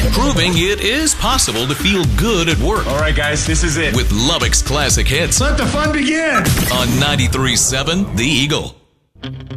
proving it is possible to feel good at work. All right, guys, this is it. With Lubbock's classic hits Let the fun begin. on 93.7 The Eagle.